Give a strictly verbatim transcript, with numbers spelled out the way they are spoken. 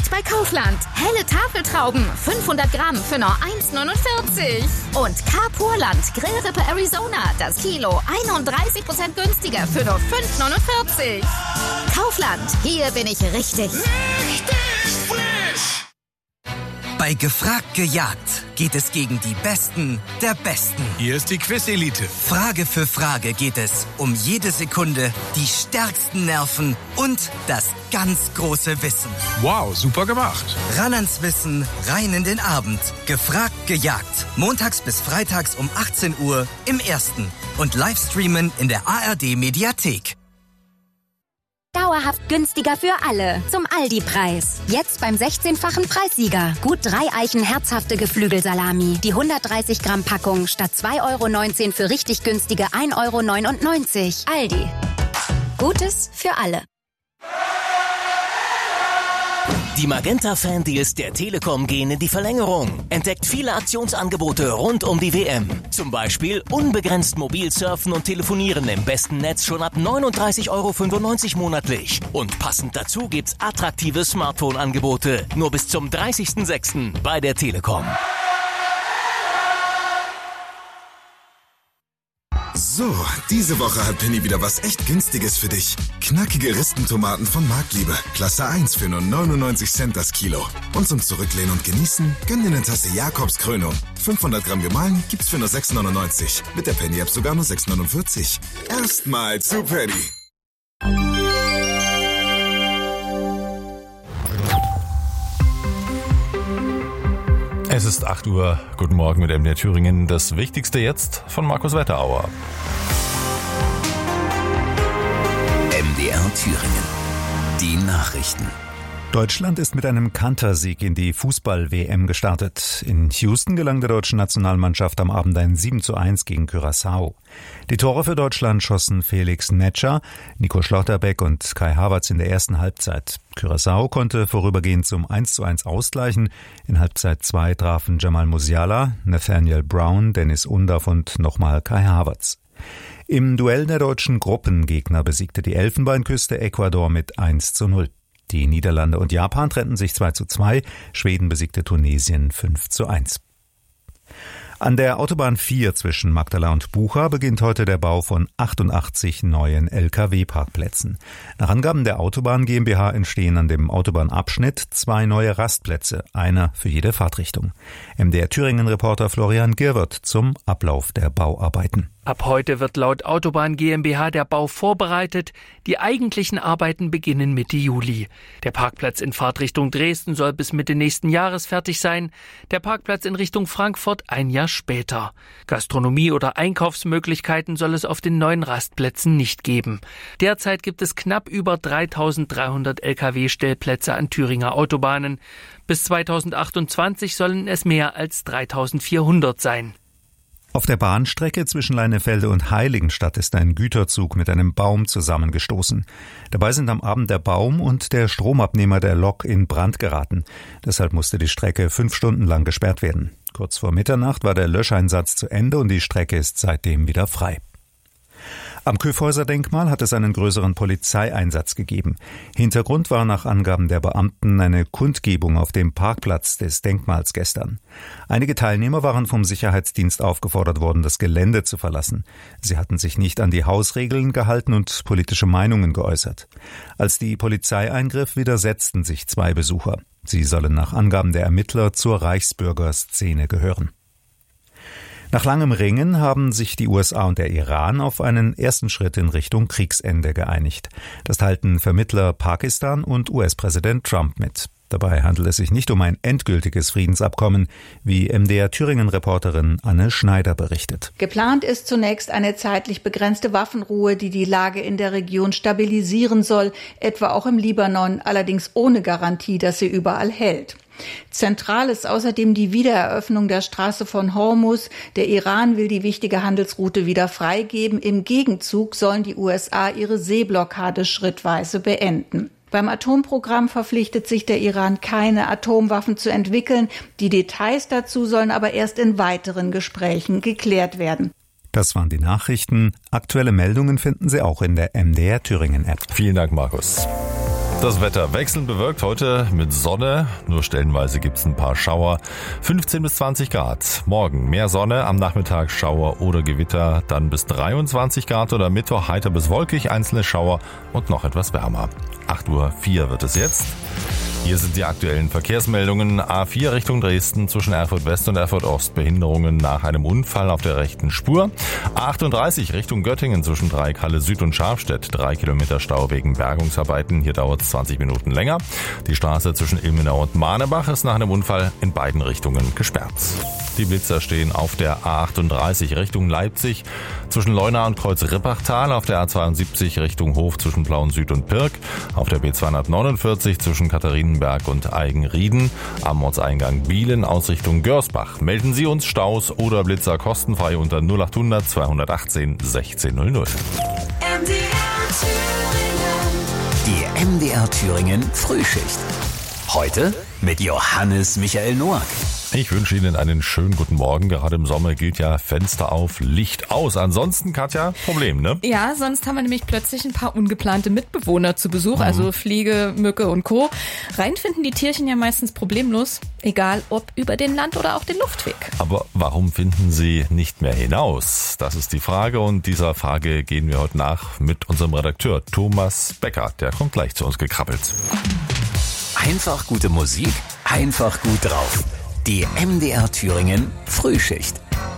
Jetzt bei Kaufland. Helle Tafeltrauben, fünfhundert Gramm für nur eins neunundvierzig. Und Carpurland Grillrippe Arizona, das Kilo einunddreißig Prozent günstiger für nur fünf neunundvierzig. Kaufland, hier bin ich richtig. Richtig frisch! Bei Gefragt gejagt geht es gegen die Besten der Besten. Hier ist die Quiz-Elite. Frage für Frage geht es um jede Sekunde, die stärksten Nerven und das ganz große Wissen. Wow, super gemacht. Ran ans Wissen, rein in den Abend. Gefragt gejagt. Montags bis freitags um achtzehn Uhr im Ersten. Und Livestreamen in der A R D-Mediathek. Dauerhaft günstiger für alle. Zum Aldi-Preis. Jetzt beim sechzehnfachen Preissieger. Gut drei Eichen herzhafte Geflügelsalami. Die hundertdreißig Gramm Packung statt zwei Euro neunzehn für richtig günstige ein Euro neunundneunzig. Aldi. Gutes für alle. Die Magenta-Fan-Deals der Telekom gehen in die Verlängerung. Entdeckt viele Aktionsangebote rund um die W M. Zum Beispiel unbegrenzt mobil surfen und telefonieren im besten Netz schon ab neununddreißig Euro fünfundneunzig monatlich. Und passend dazu gibt's attraktive Smartphone-Angebote. Nur bis zum dreißigsten sechsten bei der Telekom. So, diese Woche hat Penny wieder was echt Günstiges für dich. Knackige Ristentomaten von Marktliebe. Klasse eins für nur neunundneunzig Cent das Kilo. Und zum Zurücklehnen und Genießen, gönn dir eine Tasse Jakobs Krönung. fünfhundert Gramm gemahlen gibt's für nur sechs neunundneunzig. Mit der Penny-App sogar nur sechs neunundvierzig. Erstmal zu Penny. Es ist acht Uhr. Guten Morgen mit M D R Thüringen. Das Wichtigste jetzt von Markus Wetterauer. M D R Thüringen. Die Nachrichten. Deutschland ist mit einem Kantersieg in die Fußball-W M gestartet. In Houston gelang der deutschen Nationalmannschaft am Abend ein sieben zu eins gegen Curaçao. Die Tore für Deutschland schossen Felix Netscher, Nico Schlotterbeck und Kai Havertz in der ersten Halbzeit. Curaçao konnte vorübergehend zum eins zu eins ausgleichen. In Halbzeit zwei trafen Jamal Musiala, Nathaniel Brown, Dennis Undaff und nochmal Kai Havertz. Im Duell der deutschen Gruppengegner besiegte die Elfenbeinküste Ecuador mit eins zu null. Die Niederlande und Japan trennten sich zwei zu zwei, Schweden besiegte Tunesien fünf zu eins. An der Autobahn vier zwischen Magdala und Bucha beginnt heute der Bau von achtundachtzig neuen L K W-Parkplätzen. Nach Angaben der Autobahn GmbH entstehen an dem Autobahnabschnitt zwei neue Rastplätze, einer für jede Fahrtrichtung. M D R Thüringen-Reporter Florian Girwert zum Ablauf der Bauarbeiten. Ab heute wird laut Autobahn GmbH der Bau vorbereitet. Die eigentlichen Arbeiten beginnen Mitte Juli. Der Parkplatz in Fahrtrichtung Dresden soll bis Mitte nächsten Jahres fertig sein. Der Parkplatz in Richtung Frankfurt ein Jahr später. Gastronomie oder Einkaufsmöglichkeiten soll es auf den neuen Rastplätzen nicht geben. Derzeit gibt es knapp über dreitausenddreihundert L K W-Stellplätze an Thüringer Autobahnen. Bis zweitausendachtundzwanzig sollen es mehr als dreitausendvierhundert sein. Auf der Bahnstrecke zwischen Leinefelde und Heiligenstadt ist ein Güterzug mit einem Baum zusammengestoßen. Dabei sind am Abend der Baum und der Stromabnehmer der Lok in Brand geraten. Deshalb musste die Strecke fünf Stunden lang gesperrt werden. Kurz vor Mitternacht war der Löscheinsatz zu Ende und die Strecke ist seitdem wieder frei. Am Kyffhäuser-Denkmal hat es einen größeren Polizeieinsatz gegeben. Hintergrund war nach Angaben der Beamten eine Kundgebung auf dem Parkplatz des Denkmals gestern. Einige Teilnehmer waren vom Sicherheitsdienst aufgefordert worden, das Gelände zu verlassen. Sie hatten sich nicht an die Hausregeln gehalten und politische Meinungen geäußert. Als die Polizei eingriff, widersetzten sich zwei Besucher. Sie sollen nach Angaben der Ermittler zur Reichsbürgerszene gehören. Nach langem Ringen haben sich die U S A und der Iran auf einen ersten Schritt in Richtung Kriegsende geeinigt. Das teilten Vermittler Pakistan und U S-Präsident Trump mit. Dabei handelt es sich nicht um ein endgültiges Friedensabkommen, wie M D R Thüringen-Reporterin Anne Schneider berichtet. Geplant ist zunächst eine zeitlich begrenzte Waffenruhe, die die Lage in der Region stabilisieren soll, etwa auch im Libanon, allerdings ohne Garantie, dass sie überall hält. Zentral ist außerdem die Wiedereröffnung der Straße von Hormuz. Der Iran will die wichtige Handelsroute wieder freigeben. Im Gegenzug sollen die U S A ihre Seeblockade schrittweise beenden. Beim Atomprogramm verpflichtet sich der Iran, keine Atomwaffen zu entwickeln. Die Details dazu sollen aber erst in weiteren Gesprächen geklärt werden. Das waren die Nachrichten. Aktuelle Meldungen finden Sie auch in der M D R Thüringen App. Vielen Dank, Markus. Das Wetter wechselnd bewölkt heute mit Sonne, nur stellenweise gibt's ein paar Schauer, fünfzehn bis zwanzig Grad. Morgen mehr Sonne, am Nachmittag Schauer oder Gewitter, dann bis dreiundzwanzig Grad oder Mittwoch heiter bis wolkig, einzelne Schauer und noch etwas wärmer. acht Uhr vier wird es jetzt. Hier sind die aktuellen Verkehrsmeldungen. A vier Richtung Dresden zwischen Erfurt West und Erfurt Ost. Behinderungen nach einem Unfall auf der rechten Spur. A achtunddreißig Richtung Göttingen zwischen Dreieckhalle Süd und Scharfstedt. Drei Kilometer Stau wegen Bergungsarbeiten. Hier dauert es zwanzig Minuten länger. Die Straße zwischen Ilmenau und Manebach ist nach einem Unfall in beiden Richtungen gesperrt. Die Blitzer stehen auf der A achtunddreißig Richtung Leipzig zwischen Leuna und Kreuz-Rippachtal, auf der A zweiundsiebzig Richtung Hof zwischen Plauen Süd und Pirk, auf der B zweihundertneunundvierzig zwischen Katharinenberg und Eigenrieden, am Ortseingang Bielen aus Richtung Görsbach. Melden Sie uns Staus oder Blitzer kostenfrei unter null achthundert zweihundertachtzehn sechzehn null null. Die M D R Thüringen Frühschicht. Heute mit Johannes Michael Noack. Ich wünsche Ihnen einen schönen guten Morgen. Gerade im Sommer gilt ja Fenster auf, Licht aus. Ansonsten, Katja, Problem, ne? Ja, sonst haben wir nämlich plötzlich ein paar ungeplante Mitbewohner zu Besuch, mhm. also Fliege, Mücke und Co. Reinfinden die Tierchen ja meistens problemlos, egal ob über den Land- oder auch den Luftweg. Aber warum finden sie nicht mehr hinaus? Das ist die Frage und dieser Frage gehen wir heute nach mit unserem Redakteur Thomas Becker. Der kommt gleich zu uns gekrabbelt. Einfach gute Musik, einfach gut drauf. Die M D R Thüringen Frühschicht.